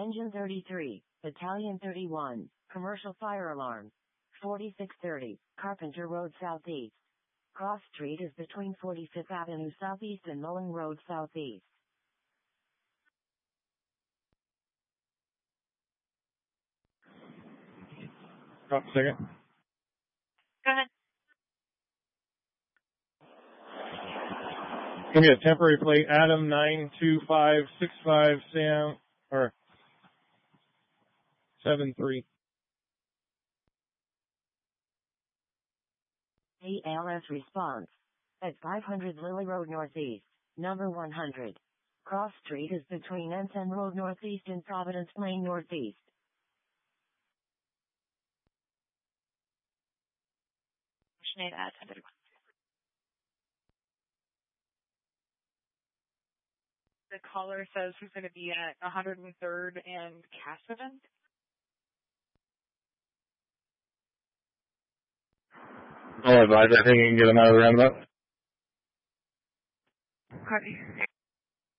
Engine 33, Battalion 31, Commercial Fire Alarm. 4630, Carpenter Road Southeast. Cross Street is between 45th Avenue Southeast and Mullen Road Southeast. Drop a second. Go ahead. Give me a temporary plate, Adam 92565 Sam, or 73. ALS response. At 500 Lily Road Northeast, number 100. Cross Street is between Ensign Road Northeast and Providence Plain Northeast. Sinead at 10:31. The caller says he's going to be at 103rd and Cassidy. I'll advise, I think you can get him out of the roundabout. Copy.